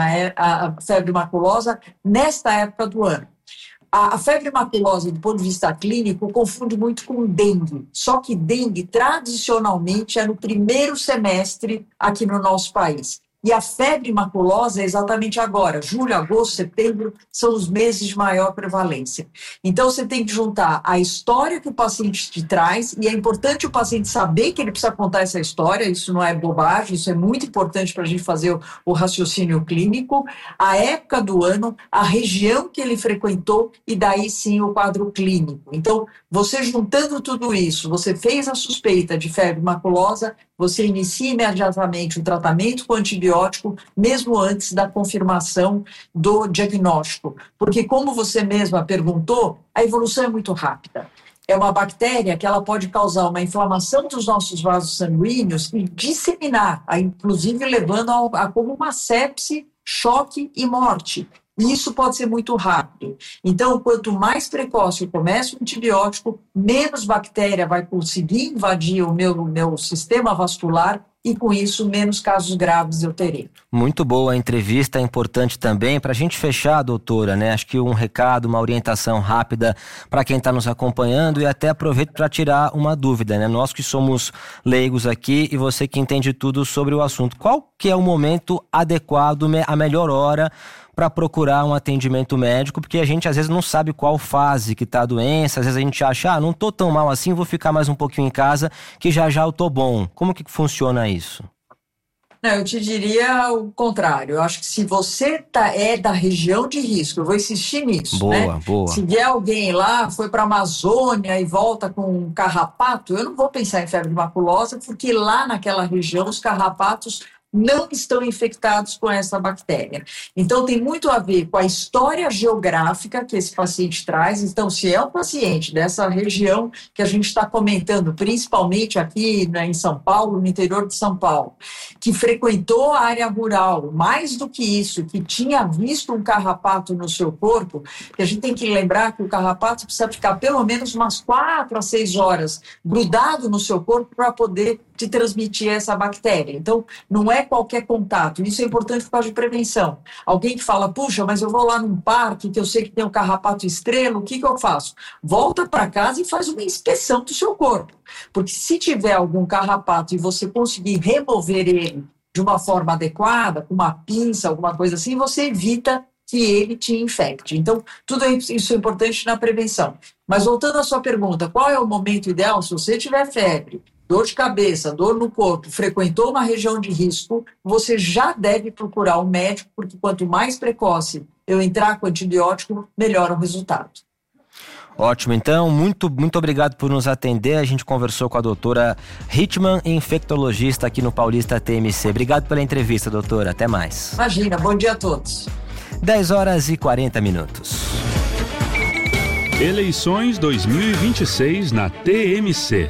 febre maculosa nesta época do ano. A febre maculosa, do ponto de vista clínico, confunde muito com dengue, só que dengue tradicionalmente é no primeiro semestre aqui no nosso país. E a febre maculosa é exatamente agora, julho, agosto, setembro, são os meses de maior prevalência. Então, você tem que juntar a história que o paciente te traz, e é importante o paciente saber que ele precisa contar essa história, isso não é bobagem, isso é muito importante para a gente fazer o raciocínio clínico, a época do ano, a região que ele frequentou, e daí sim o quadro clínico. Então, você juntando tudo isso, você fez a suspeita de febre maculosa, você inicia imediatamente o tratamento com antibiótico, mesmo antes da confirmação do diagnóstico. Porque, como você mesma perguntou, a evolução é muito rápida. É uma bactéria que ela pode causar uma inflamação dos nossos vasos sanguíneos e disseminar, inclusive levando a como uma sepse, choque e morte. E isso pode ser muito rápido. Então, quanto mais precoce eu começo o antibiótico, menos bactéria vai conseguir invadir o meu sistema vascular e, com isso, menos casos graves eu terei. Muito boa a entrevista, é importante também. Para a gente fechar, doutora, né? Acho que um recado, uma orientação rápida para quem está nos acompanhando, e até aproveito para tirar uma dúvida, né? Nós que somos leigos aqui e você que entende tudo sobre o assunto. Qual que é o momento adequado, a melhor hora para procurar um atendimento médico, porque a gente às vezes não sabe qual fase que está a doença, às vezes a gente acha, não estou tão mal assim, vou ficar mais um pouquinho em casa, que já eu estou bom. Como que funciona isso? Eu te diria o contrário. Eu acho que se você é da região de risco, eu vou insistir nisso. Boa. Se vier alguém lá, foi para a Amazônia e volta com um carrapato, eu não vou pensar em febre maculosa, porque lá naquela região os carrapatos não estão infectados com essa bactéria. Então, tem muito a ver com a história geográfica que esse paciente traz. Então, se é um paciente dessa região que a gente está comentando, principalmente aqui, né, em São Paulo, no interior de São Paulo, que frequentou a área rural, mais do que isso, que tinha visto um carrapato no seu corpo, que a gente tem que lembrar que o carrapato precisa ficar pelo menos umas 4 a 6 horas grudado no seu corpo para poder te transmitir essa bactéria. Então, não é qualquer contato. Isso é importante por causa de prevenção. Alguém que fala, puxa, mas eu vou lá num parque que eu sei que tem um carrapato estrela, o que eu faço? Volta para casa e faz uma inspeção do seu corpo. Porque se tiver algum carrapato e você conseguir remover ele de uma forma adequada, com uma pinça, alguma coisa assim, você evita que ele te infecte. Então, tudo isso é importante na prevenção. Mas voltando à sua pergunta, qual é o momento ideal? Se você tiver febre, dor de cabeça, dor no corpo, frequentou uma região de risco, você já deve procurar um médico, porque quanto mais precoce eu entrar com antibiótico, melhor o resultado. Ótimo, então, muito obrigado por nos atender. A gente conversou com a doutora Hittmann, infectologista aqui no Paulista TMC. Obrigado pela entrevista, doutora. Até mais. Imagina, bom dia a todos. 10h40. Eleições 2026 na TMC.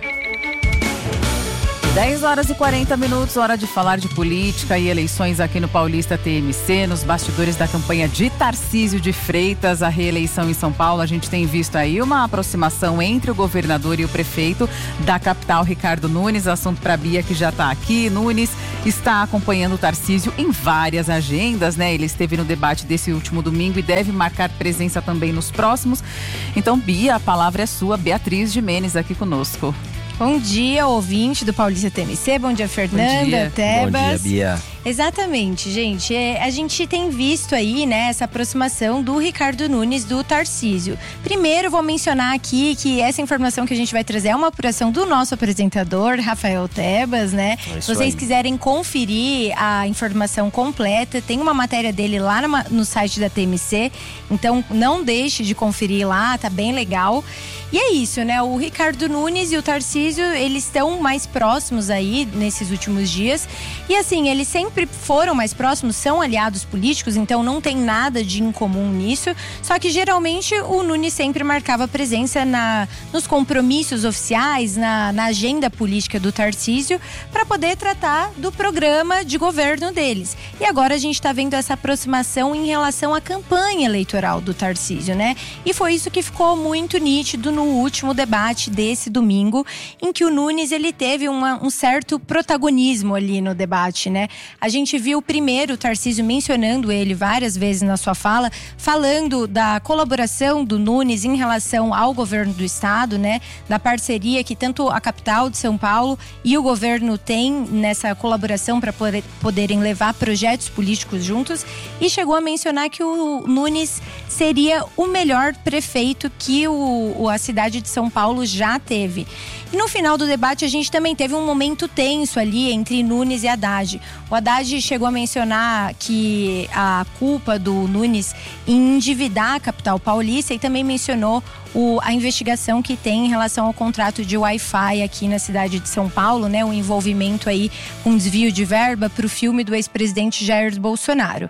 10h40, hora de falar de política e eleições aqui no Paulista TMC, nos bastidores da campanha de Tarcísio de Freitas, a reeleição em São Paulo. A gente tem visto aí uma aproximação entre o governador e o prefeito da capital, Ricardo Nunes. Assunto para a Bia, que já está aqui. Nunes está acompanhando o Tarcísio em várias agendas, né? Ele esteve no debate desse último domingo e deve marcar presença também nos próximos. Então, Bia, a palavra é sua. Beatriz Gimenez aqui conosco. Bom dia, ouvinte do Paulista TMC. Bom dia, Fernanda, Tebas. Bom dia, Bia. Exatamente, gente. A gente tem visto aí, né, essa aproximação do Ricardo Nunes do Tarcísio. Primeiro, vou mencionar aqui que essa informação que a gente vai trazer é uma apuração do nosso apresentador, Rafael Tebas, né? Se vocês quiserem conferir a informação completa, tem uma matéria dele lá no site da TMC. Então, não deixe de conferir lá, tá bem legal. E é isso, né? O Ricardo Nunes e o Tarcísio, eles estão mais próximos aí nesses últimos dias. E assim, eles sempre foram mais próximos, são aliados políticos, então não tem nada de incomum nisso. Só que geralmente o Nunes sempre marcava presença nos compromissos oficiais, na agenda política do Tarcísio, para poder tratar do programa de governo deles. E agora a gente está vendo essa aproximação em relação à campanha eleitoral do Tarcísio, né? E foi isso que ficou muito nítido no último debate desse domingo, em que o Nunes ele teve um certo protagonismo ali no debate, né? A gente viu primeiro o Tarcísio mencionando ele várias vezes na sua fala, falando da colaboração do Nunes em relação ao governo do estado, né? Da parceria que tanto a capital de São Paulo e o governo têm nessa colaboração para poderem levar projetos políticos juntos, e chegou a mencionar que o Nunes seria o melhor prefeito que a cidade de São Paulo já teve. E no final do debate a gente também teve um momento tenso ali entre Nunes e Haddad. O Haddad chegou a mencionar que a culpa do Nunes em endividar a capital paulista, e também mencionou a investigação que tem em relação ao contrato de Wi-Fi aqui na cidade de São Paulo, né? O envolvimento aí com desvio de verba para o filme do ex-presidente Jair Bolsonaro.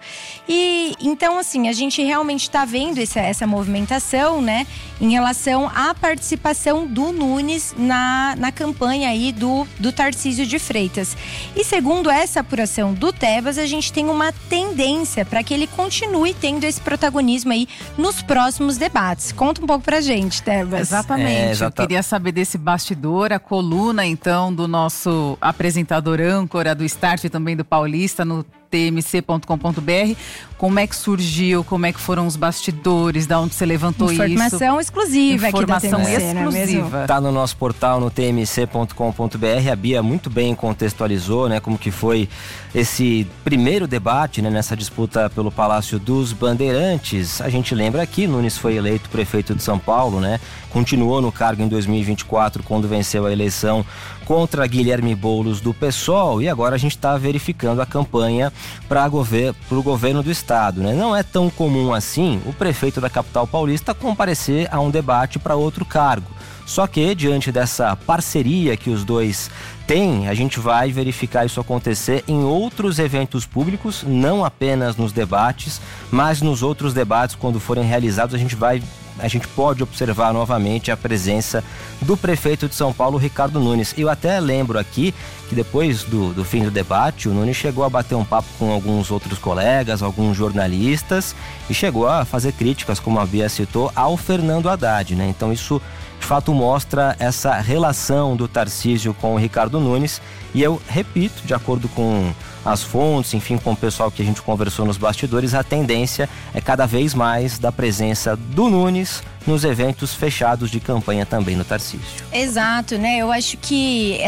E então, assim, a gente realmente está vendo essa movimentação, né? Em relação à participação do Nunes na campanha aí do Tarcísio de Freitas. E segundo essa apuração do Tebas, a gente tem uma tendência para que ele continue tendo esse protagonismo aí nos próximos debates. Conta um pouco pra gente, Tebas. Exatamente. Eu queria saber desse bastidor, a coluna então do nosso apresentador âncora do Start e também do Paulista no tmc.com.br. Como é que surgiu, como é que foram os bastidores, da onde você levantou isso? Informação exclusiva aqui da TMC, exclusiva. Tá no nosso portal no tmc.com.br. A Bia muito bem contextualizou, né, como que foi esse primeiro debate, né, nessa disputa pelo Palácio dos Bandeirantes. A gente lembra aqui, Nunes foi eleito prefeito de São Paulo, né? Continuou no cargo em 2024, quando venceu a eleição contra Guilherme Boulos do PSOL, e agora a gente está verificando a campanha para o governo do estado, né? Não é tão comum assim o prefeito da capital paulista comparecer a um debate para outro cargo. Só que, diante dessa parceria que os dois têm, a gente vai verificar isso acontecer em outros eventos públicos, não apenas nos debates, mas nos outros debates, quando forem realizados, a gente pode observar novamente a presença do prefeito de São Paulo, Ricardo Nunes. Eu até lembro aqui que depois do fim do debate, o Nunes chegou a bater um papo com alguns outros colegas, alguns jornalistas, e chegou a fazer críticas, como a Bia citou, ao Fernando Haddad, né? Então isso de fato mostra essa relação do Tarcísio com o Ricardo Nunes, e eu repito, de acordo com as fontes, enfim, com o pessoal que a gente conversou nos bastidores, a tendência é cada vez mais da presença do Nunes nos eventos fechados de campanha também no Tarcísio. Exato, né? Eu acho que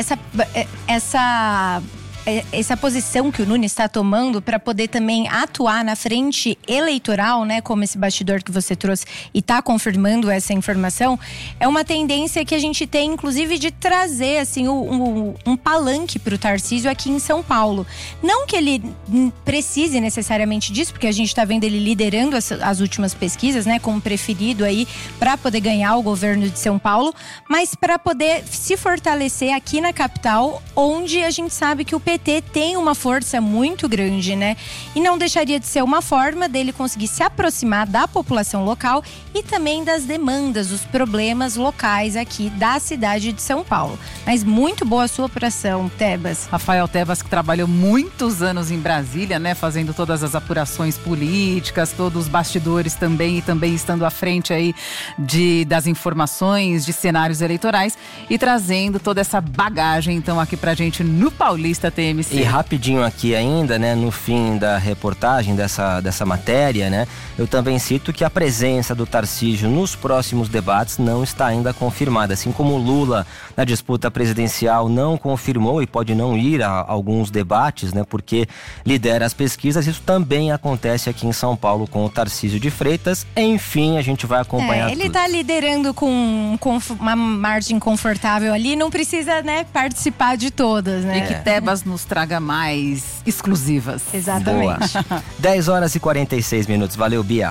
essa posição que o Nunes está tomando para poder também atuar na frente eleitoral, né, como esse bastidor que você trouxe e está confirmando essa informação, é uma tendência que a gente tem, inclusive, de trazer assim, um palanque para o Tarcísio aqui em São Paulo. Não que ele precise necessariamente disso, porque a gente está vendo ele liderando as últimas pesquisas, né, como preferido aí para poder ganhar o governo de São Paulo, mas para poder se fortalecer aqui na capital, onde a gente sabe que o PT tem uma força muito grande, né? E não deixaria de ser uma forma dele conseguir se aproximar da população local e também das demandas, dos problemas locais aqui da cidade de São Paulo. Mas muito boa a sua apuração, Tebas. Rafael Tebas, que trabalhou muitos anos em Brasília, né? Fazendo todas as apurações políticas, todos os bastidores também, e também estando à frente aí das informações, de cenários eleitorais, e trazendo toda essa bagagem, então, aqui pra gente no Paulista TMC. E rapidinho aqui ainda, né, no fim da reportagem dessa matéria, né, eu também cito que a presença do Tarcísio nos próximos debates não está ainda confirmada, assim como o Lula na disputa presidencial não confirmou e pode não ir a alguns debates, né, porque lidera as pesquisas. Isso também acontece aqui em São Paulo com o Tarcísio de Freitas. Enfim, a gente vai acompanhar ele está liderando com uma margem confortável ali, não precisa, né, participar de todas, né? E que Tebas nos traga mais exclusivas. Exatamente. Boa. 10h46. Valeu, Bia.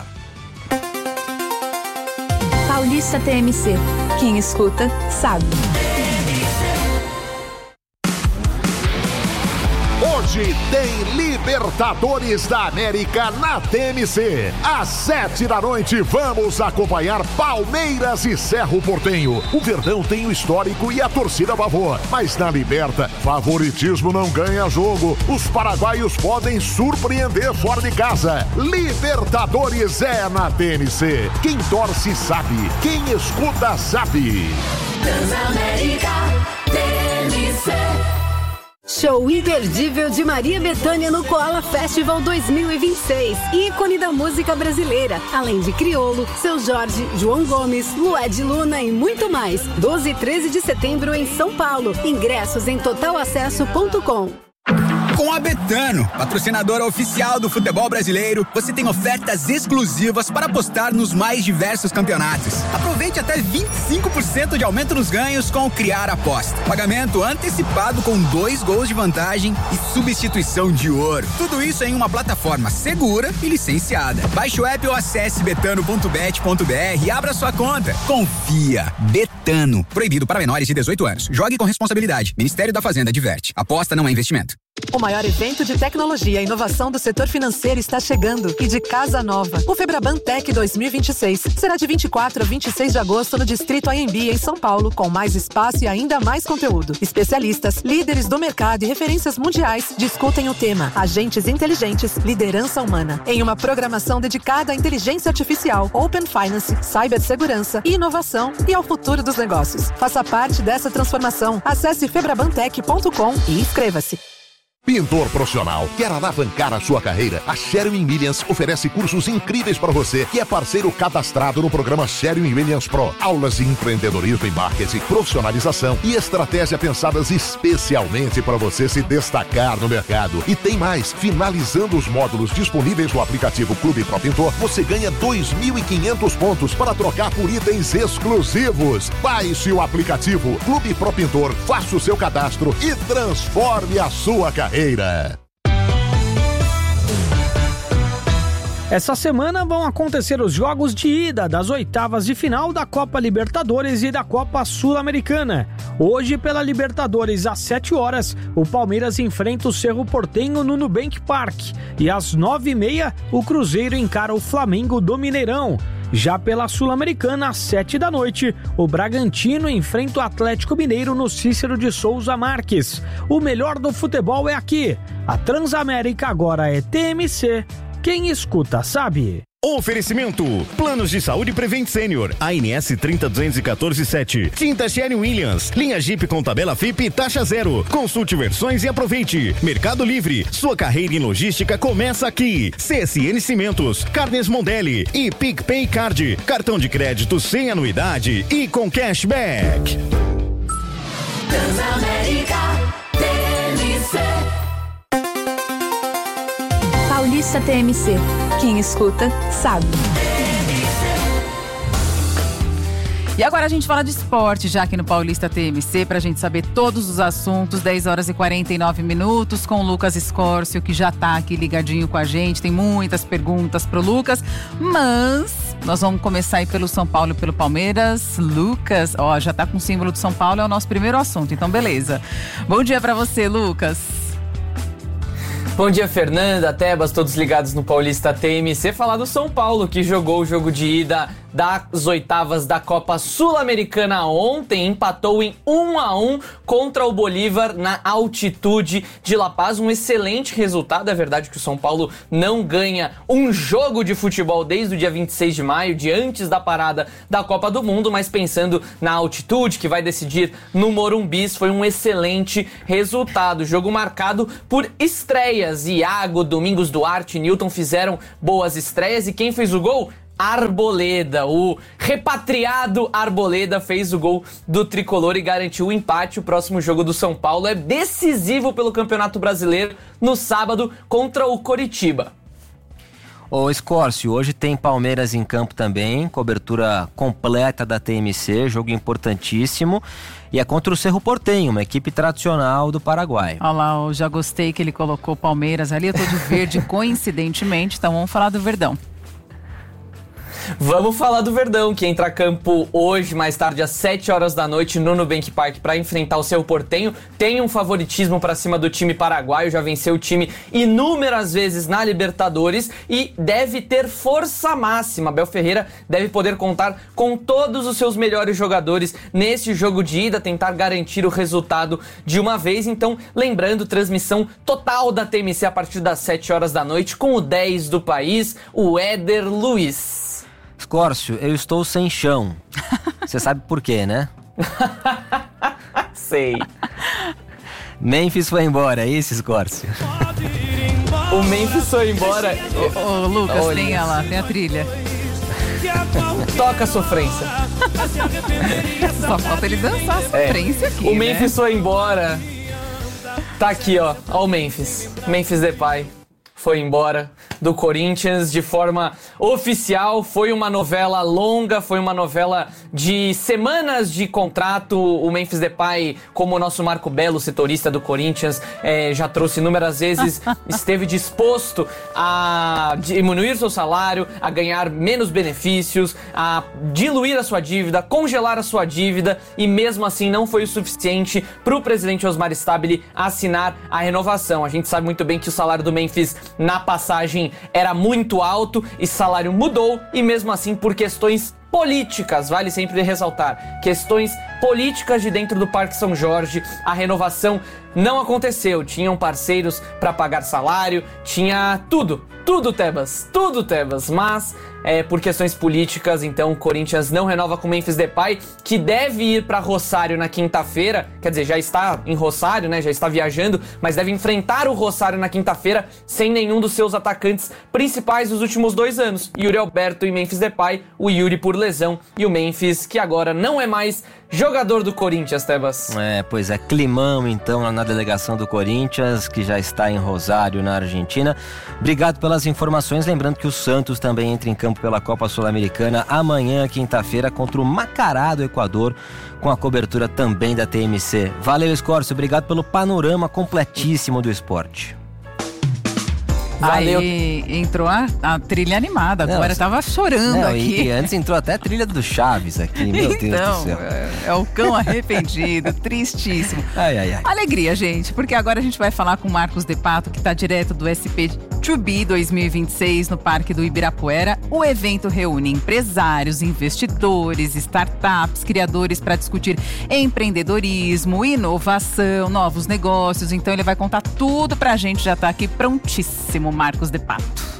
Paulista TMC. Quem escuta, sabe. Hoje tem Libertadores da América na TMC. Às 7h, vamos acompanhar Palmeiras e Cerro Porteño. O Verdão tem o histórico e a torcida a favor. Mas na Liberta, favoritismo não ganha jogo. Os paraguaios podem surpreender fora de casa. Libertadores é na TMC. Quem torce sabe. Quem escuta sabe. Transamérica TMC. Show imperdível de Maria Bethânia no Koala Festival 2026. Ícone da música brasileira. Além de Criolo, Seu Jorge, João Gomes, Lued Luna e muito mais. 12 e 13 de setembro em São Paulo. Ingressos em totalacesso.com. Com a Betano, patrocinadora oficial do futebol brasileiro, você tem ofertas exclusivas para apostar nos mais diversos campeonatos. Aproveite até 25% de aumento nos ganhos com o Criar Aposta. Pagamento antecipado com 2 gols de vantagem e substituição de ouro. Tudo isso em uma plataforma segura e licenciada. Baixe o app ou acesse betano.bet.br e abra sua conta. Confia. Betano. Proibido para menores de 18 anos. Jogue com responsabilidade. Ministério da Fazenda adverte. Aposta não é investimento. O maior evento de tecnologia e inovação do setor financeiro está chegando e de casa nova. O Febraban Tech 2026 será de 24 a 26 de agosto no Distrito AMB, em São Paulo, com mais espaço e ainda mais conteúdo. Especialistas, líderes do mercado e referências mundiais discutem o tema Agentes Inteligentes, Liderança Humana, em uma programação dedicada à inteligência artificial, Open Finance, cibersegurança e inovação e ao futuro dos negócios. Faça parte dessa transformação. Acesse febrabantech.com e inscreva-se. Pintor profissional, quer alavancar a sua carreira? A Sherwin-Williams oferece cursos incríveis para você, que é parceiro cadastrado no programa Sherwin-Williams Pro. Aulas de empreendedorismo e marketing, profissionalização e estratégia pensadas especialmente para você se destacar no mercado. E tem mais, finalizando os módulos disponíveis no aplicativo Clube Pro Pintor, você ganha 2.500 pontos para trocar por itens exclusivos. Baixe o aplicativo Clube Pro Pintor, faça o seu cadastro e transforme a sua carreira. Essa semana vão acontecer os jogos de ida das oitavas de final da Copa Libertadores e da Copa Sul-Americana. Hoje, pela Libertadores, às 7 horas, o Palmeiras enfrenta o Cerro Porteño no Nubank Park. E às 9h30, o Cruzeiro encara o Flamengo do Mineirão. Já pela Sul-Americana, às 7 da noite, o Bragantino enfrenta o Atlético Mineiro no Cícero de Souza Marques. O melhor do futebol é aqui. A Transamérica agora é TMC. Quem escuta sabe. Oferecimento: Planos de Saúde Prevent Senior, ANS 302147, Tinta Sherwin-Williams, linha Jeep com tabela FIP taxa zero. Consulte versões e aproveite. Mercado Livre, sua carreira em logística começa aqui. CSN Cimentos, Carnes Mondelli e PicPay Card, cartão de crédito sem anuidade e com cashback. Transamérica TMC. Paulista TMC. Quem escuta, sabe. E agora a gente fala de esporte já aqui no Paulista TMC, pra gente saber todos os assuntos. 10h49 com o Lucas Escórcio, que já tá aqui ligadinho com a gente. Tem muitas perguntas pro Lucas, mas nós vamos começar aí pelo São Paulo e pelo Palmeiras. Lucas, já tá com o símbolo do São Paulo, é o nosso primeiro assunto, então beleza. Bom dia pra você, Lucas. Bom dia, Fernanda, Tebas, todos ligados no Paulista TMC. Falar do São Paulo, que jogou o jogo de ida das oitavas da Copa Sul-Americana ontem, empatou em 1-1 contra o Bolívar na altitude de La Paz. Um excelente resultado. É verdade que o São Paulo não ganha um jogo de futebol desde o dia 26 de maio, de antes da parada da Copa do Mundo, mas pensando na altitude que vai decidir no Morumbi, foi um excelente resultado. Jogo marcado por estreias. Iago, Domingos Duarte e Newton fizeram boas estreias. E quem fez o gol? Arboleda, o repatriado Arboleda fez o gol do tricolor e garantiu o empate. O próximo jogo do São Paulo é decisivo pelo Campeonato Brasileiro no sábado contra o Coritiba. Ô Escórcio, hoje tem Palmeiras em campo também, cobertura completa da TMC, jogo importantíssimo. E é contra o Cerro Porteño, uma equipe tradicional do Paraguai. Olha lá, eu já gostei que ele colocou Palmeiras ali, eu tô de verde coincidentemente, então vamos falar do Verdão. Vamos falar do Verdão, que entra a campo hoje, mais tarde, às 7 horas da noite, no Nubank Park, para enfrentar o Cerro Porteño. Tem um favoritismo para cima do time paraguaio, já venceu o time inúmeras vezes na Libertadores e deve ter força máxima. Abel Ferreira deve poder contar com todos os seus melhores jogadores nesse jogo de ida, tentar garantir o resultado de uma vez. Então, lembrando, transmissão total da TMC a partir das 7 horas da noite, com o 10 do país, o Éder Luiz. Escórcio, eu estou sem chão. Você sabe por quê, né? Sei. Memphis foi embora, é isso, Escórcio? O Memphis foi embora. Ô, Lucas, olha, tem lá, tem a trilha. Toca a sofrência. Só falta ele dançar a sofrência aqui, o Memphis né? Foi embora. Tá aqui, ó o Memphis. Memphis Depay foi embora do Corinthians de forma oficial. Foi uma novela longa, foi uma novela de semanas de contrato. O Memphis Depay, como o nosso Marco Belo, setorista do Corinthians, já trouxe inúmeras vezes, esteve disposto a diminuir seu salário, a ganhar menos benefícios, a diluir a sua dívida, congelar a sua dívida, e mesmo assim não foi o suficiente para o presidente Osmar Stabile assinar a renovação. A gente sabe muito bem que o salário do Memphis na passagem era muito alto, esse salário mudou e mesmo assim por questões políticas, vale sempre ressaltar, questões políticas de dentro do Parque São Jorge, a renovação não aconteceu. Tinham parceiros para pagar salário, tinha tudo, Tebas, mas por questões políticas, então o Corinthians não renova com o Memphis Depay, que deve ir para Rosário na quinta-feira, quer dizer, já está em Rosário, né, já está viajando, mas deve enfrentar o Rosário na quinta-feira sem nenhum dos seus atacantes principais dos últimos 2 anos, Yuri Alberto e Memphis Depay, o Yuri por lesão e o Memphis, que agora não é mais jogador do Corinthians, Tebas. Pois é, climão então lá na delegação do Corinthians, que já está em Rosário, na Argentina. Obrigado pelas informações, lembrando que o Santos também entra em campo pela Copa Sul-Americana amanhã, quinta-feira, contra o Macará do Equador, com a cobertura também da TMC. Valeu, Escórcio, obrigado pelo panorama completíssimo do esporte. Valeu. Aí entrou a trilha animada, agora tava chorando aqui. E antes entrou até a trilha do Chaves aqui, meu Deus do céu. É o cão arrependido, tristíssimo. Ai. Alegria, gente, porque agora a gente vai falar com o Marcos De Pato, que tá direto do SP2B 2026 no Parque do Ibirapuera. O evento reúne empresários, investidores, startups, criadores para discutir empreendedorismo, inovação, novos negócios. Então ele vai contar tudo pra gente, já tá aqui prontíssimo, Marcos De Pato.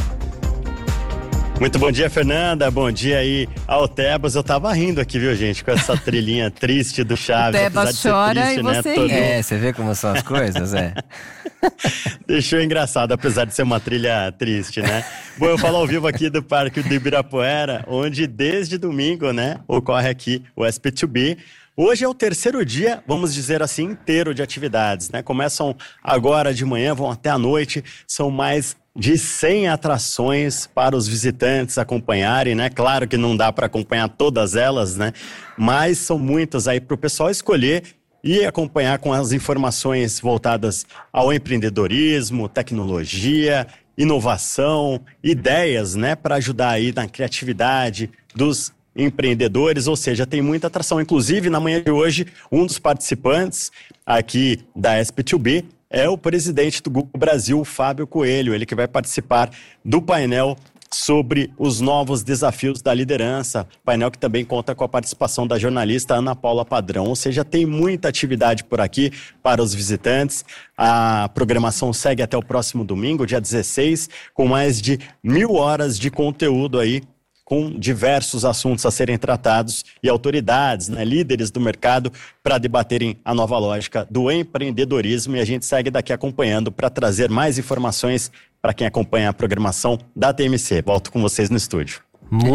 Muito bom dia, Fernanda. Bom dia aí ao Tebas. Eu tava rindo aqui, viu, gente, com essa trilhinha triste do Chaves. O Tebas chora triste, e você ri. Você vê como são as coisas, Deixou engraçado, apesar de ser uma trilha triste, né? Bom, eu falo ao vivo aqui do Parque do Ibirapuera, onde desde domingo, né, ocorre aqui o SP2B. Hoje é o terceiro dia, vamos dizer assim, inteiro de atividades, né? Começam agora de manhã, vão até a noite, são mais de 100 atrações para os visitantes acompanharem, né? Claro que não dá para acompanhar todas elas, né? Mas são muitas aí para o pessoal escolher e acompanhar com as informações voltadas ao empreendedorismo, tecnologia, inovação, ideias, né? Para ajudar aí na criatividade dos empreendedores, ou seja, tem muita atração. Inclusive, na manhã de hoje, um dos participantes aqui da SP2B é o presidente do Google Brasil, Fábio Coelho, ele que vai participar do painel sobre os novos desafios da liderança, painel que também conta com a participação da jornalista Ana Paula Padrão, ou seja, tem muita atividade por aqui para os visitantes. A programação segue até o próximo domingo, dia 16, com mais de 1.000 horas de conteúdo aí, com diversos assuntos a serem tratados e autoridades, né, líderes do mercado para debaterem a nova lógica do empreendedorismo, e a gente segue daqui acompanhando para trazer mais informações para quem acompanha a programação da TMC. Volto com vocês no estúdio.